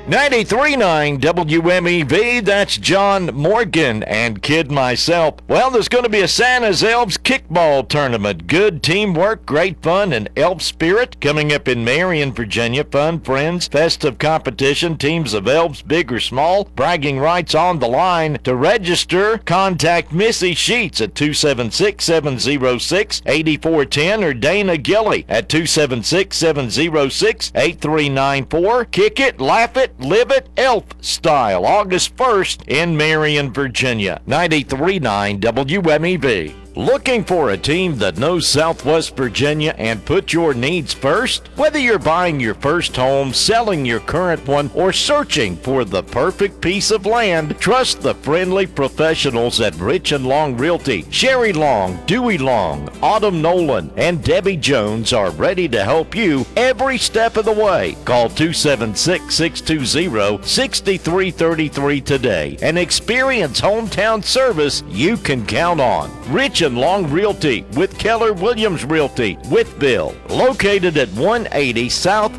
93.9 WMEV, that's John Morgan and Kid myself. Well, there's going to be a Santa's Elves kickball tournament. Good teamwork, great fun, and elf spirit coming up in Marion, Virginia. Fun, friends, festive competition, teams of elves, big or small, bragging rights on the line. To register, contact Missy Sheets at 276-706-8410 or Dana Gilly at 276-706-8394. Kick it, laugh it, live it, elf style, August 1st in Marion, Virginia. 93.9 WMEV. Looking for a team that knows Southwest Virginia and put your needs first? Whether you're buying your first home, selling your current one, or searching for the perfect piece of land, trust the friendly professionals at Rich and Long Realty. Sherry Long, Dewey Long, Autumn Nolan, and Debbie Jones are ready to help you every step of the way. Call 276-620-6333 today and experience hometown service you can count on. Rich and Long Realty with Keller Williams Realty with Bill, located at 180 South